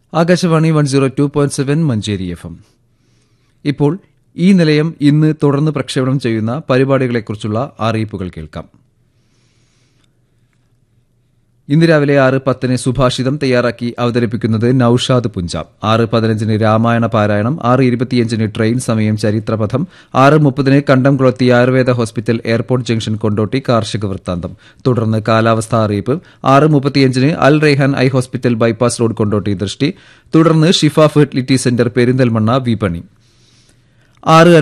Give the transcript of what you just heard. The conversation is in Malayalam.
ആകാശവാണി 102.7 മഞ്ചേരി FM. ഇപ്പോൾ ഈ നിലയം ഇന്ന് തുടർന്ന് പ്രക്ഷേപണം ചെയ്യുന്ന പരിപാടികളെക്കുറിച്ചുള്ള അറിയിപ്പുകൾ കേൾക്കാം. ഇന്ന് രാവിലെ 6:10 സുഭാഷിതം തയ്യാറാക്കി അവതരിപ്പിക്കുന്നത് നൌഷാദ് പുഞ്ചാബ്. 6:15 രാമായണ പാരായണം, 6:25 ട്രെയിൻ സമയം ചരിത്രപഥം, 6:30 കണ്ടംകുളത്തി Ayurveda hospital airport junction Kondotty കാർഷിക വൃത്താന്തം. തുടർന്ന് കാലാവസ്ഥാ അറിയിപ്പ്. 6:35 അൽ Raihan eye hospital bypass road Kondotty ദൃഷ്ടി. തുടർന്ന് ഷിഫ ഫെർട്ടിലിറ്റി സെന്റർ പെരിന്തൽമണ്ണ വിപണി.